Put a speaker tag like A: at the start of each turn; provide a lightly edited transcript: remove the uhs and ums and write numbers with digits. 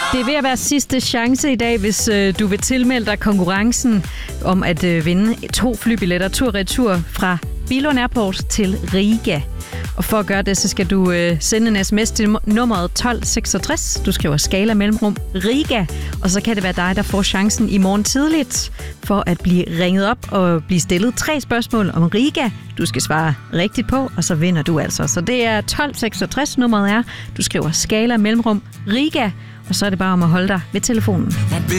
A: Det er ved at være sidste chance i dag, hvis du vil tilmelde dig konkurrencen om at vinde 2 flybilletter tur-retur fra Billund Airport til Riga. Og for at gøre det, så skal du sende en sms til nummeret 1266. Du skriver skala mellemrum Riga, og så kan det være dig, der får chancen i morgen tidligt for at blive ringet op og blive stillet 3 spørgsmål om Riga. Du skal svare rigtigt på, og så vinder du altså. Så det er 1266 nummeret er. Du skriver skala mellemrum Riga, og så er det bare om at holde dig ved telefonen.